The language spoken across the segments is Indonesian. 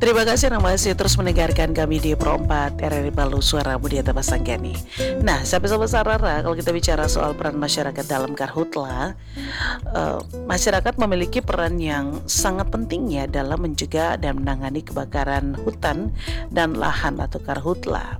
Terima kasih Anda masih terus mendengarkan kami di Pro 4 RRI Palu Suara Mudia Tabasanggani. Nah, sahabat-sahabat Sarara, kalau kita bicara soal peran masyarakat dalam karhutla, masyarakat memiliki peran yang sangat penting ya dalam mencegah dan menangani kebakaran hutan dan lahan atau karhutla.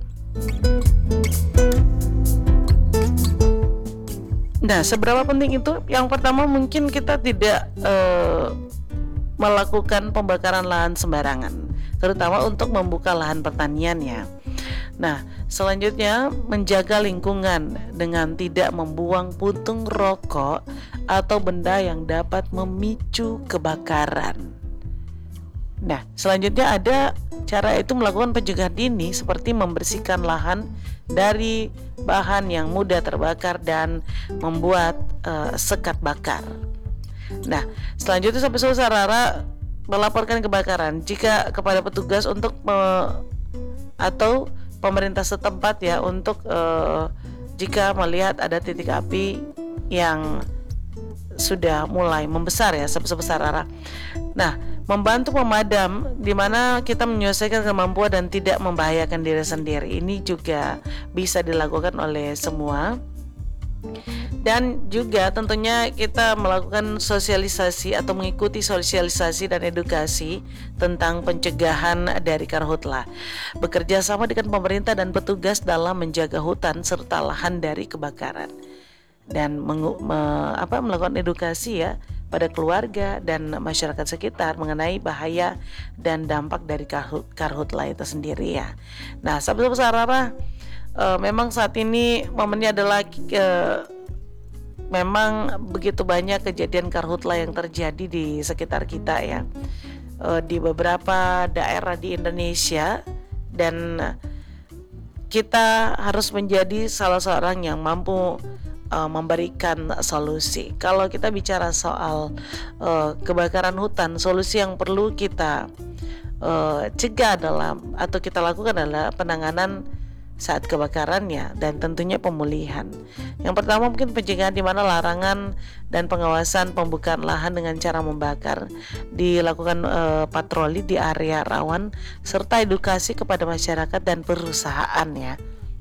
Nah, seberapa penting itu? Yang pertama mungkin kita tidak melakukan pembakaran lahan sembarangan, terutama untuk membuka lahan pertanian ya. Nah, selanjutnya menjaga lingkungan dengan tidak membuang puntung rokok atau benda yang dapat memicu kebakaran. Nah, selanjutnya ada cara itu melakukan pencegahan dini seperti membersihkan lahan dari bahan yang mudah terbakar dan membuat sekat bakar. Nah, selanjutnya sampai Sarara melaporkan kebakaran jika kepada petugas untuk atau pemerintah setempat ya untuk jika melihat ada titik api yang sudah mulai membesar ya sebesar arah. Nah, membantu pemadam di mana kita menyelesaikan kemampuan dan tidak membahayakan diri sendiri. Ini juga bisa dilakukan oleh semua. Dan juga tentunya kita melakukan sosialisasi atau mengikuti sosialisasi dan edukasi tentang pencegahan dari karhutla. Bekerja sama dengan pemerintah dan petugas dalam menjaga hutan serta lahan dari kebakaran. Dan melakukan edukasi ya pada keluarga dan masyarakat sekitar mengenai bahaya dan dampak dari karhutla itu sendiri ya. Nah, sahabat-sahabat Sarara, memang saat ini momennya adalah memang begitu banyak kejadian karhutla yang terjadi di sekitar kita ya, di beberapa daerah di Indonesia, dan kita harus menjadi salah seorang yang mampu memberikan solusi. Kalau kita bicara soal kebakaran hutan, solusi yang perlu kita cegah atau kita lakukan adalah penanganan saat kebakarannya dan tentunya pemulihan. Yang pertama mungkin pencegahan di mana larangan dan pengawasan pembukaan lahan dengan cara membakar, dilakukan patroli di area rawan serta edukasi kepada masyarakat dan perusahaan ya.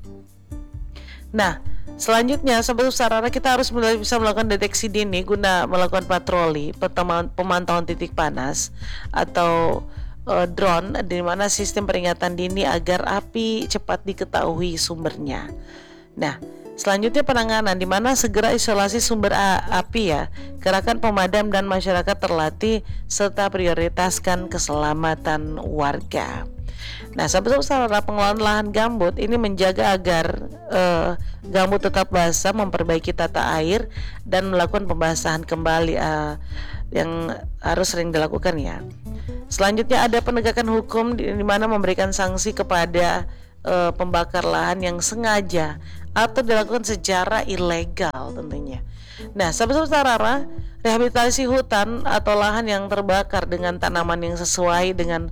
Nah, selanjutnya sahabat Sarara, kita harus bisa melakukan deteksi dini guna melakukan patroli, pemantauan titik panas atau drone, di mana sistem peringatan dini agar api cepat diketahui sumbernya. Nah, selanjutnya penanganan di mana segera isolasi sumber api ya, kerahkan pemadam dan masyarakat terlatih serta prioritaskan keselamatan warga. Nah, sahabat Sarara, pengelolaan lahan gambut ini menjaga agar gambut tetap basah, memperbaiki tata air dan melakukan pembasahan kembali yang harus sering dilakukan ya. Selanjutnya ada penegakan hukum di mana memberikan sanksi kepada pembakar lahan yang sengaja atau dilakukan secara ilegal tentunya. Nah, sahabat Sarara, rehabilitasi hutan atau lahan yang terbakar dengan tanaman yang sesuai dengan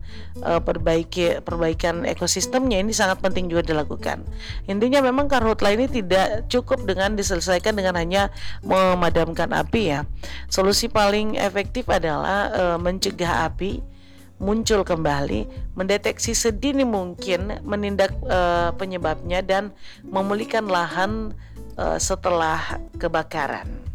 perbaikan ekosistemnya ini sangat penting juga dilakukan. Intinya memang karhutla ini tidak cukup dengan diselesaikan dengan hanya memadamkan api ya. Solusi paling efektif adalah mencegah api muncul kembali, mendeteksi sedini mungkin, menindak penyebabnya dan memulihkan lahan setelah kebakaran.